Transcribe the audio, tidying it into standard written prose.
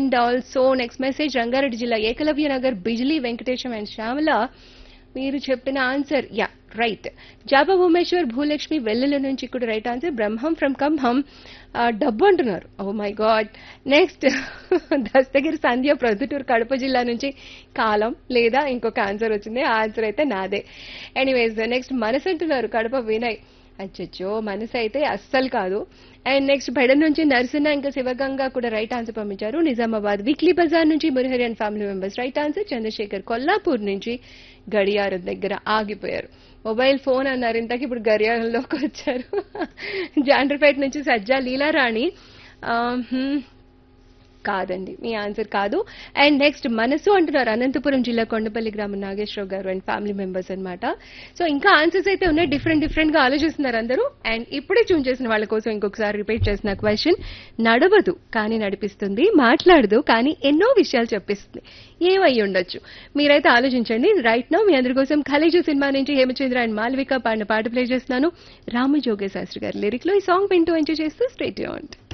And also next message Rangareddy జిల్లా Eklavya Nagar Bijli Venkatesham and Shyamala మీరు చెప్పిన ఆన్సర్ యా రైట్. జాబా భూమేశ్వర్ భూలక్ష్మి వెల్లుల నుంచి కూడా right answer. Brahmam from Khammam డబ్బు అంటున్నారు. Oh my God. Next Dastagiri సంధ్య ప్రొద్దుటూరు కడప జిల్లా నుంచి కాలం లేదా ఇంకొక ఆన్సర్ వచ్చింది. ఆ ఆన్సర్ అయితే నాదే. ఎనీవేస్ నెక్స్ట్ మనసు అంటున్నారు కడప వినయ్. అచ్చచ్చో మనసు అయితే అస్సలు కాదు. అండ్ నెక్స్ట్ బెడ నుంచి నరసింహ ఇంకా శివగంగా కూడా రైట్ ఆన్సర్ పంపించారు. నిజామాబాద్ వీక్లీ బజార్ నుంచి Murahari and family members right answer. Chandrasekhar Kollapur నుంచి గడియారం దగ్గర ఆగిపోయారు. మొబైల్ ఫోన్ అన్నారు ఇంతకి, ఇప్పుడు గడియారంలోకి వచ్చారు. జాండ్రపేట నుంచి సజ్జా లీలారాణి కాదండి, మీ ఆన్సర్ కాదు. అండ్ నెక్స్ట్ మనసు అంటున్నారు అనంతపురం జిల్లా కొండపల్లి గ్రామం నాగేశ్వరరావు గారు అండ్ ఫ్యామిలీ మెంబర్స్ అన్నమాట. సో ఇంకా ఆన్సర్స్ అయితే ఉన్నాయి, డిఫరెంట్ గా ఆలోచిస్తున్నారు అందరూ. అండ్ ఇప్పుడే చూన్ చేసిన వాళ్ళ కోసం ఇంకొకసారి రిపీట్ చేసిన క్వశ్చన్. నడవదు కానీ నడిపిస్తుంది, మాట్లాడదు కానీ ఎన్నో విషయాలు చెప్పిస్తుంది, ఏమై ఉండొచ్చు? మీరైతే ఆలోచించండి. రైట్ నౌ మీ అందరి కోసం ఖలీజు సినిమా నుంచి హేమచంద్ర అండ్ మాల్విక పాడిన పాట ప్లే చేస్తున్నాను. రాము జోగే శాస్త్రి గారి లిరిక్ లో ఈ సాంగ్ వింటూ ఎంజాయ్ చేస్తూ స్ట్రేట్ ఆన్.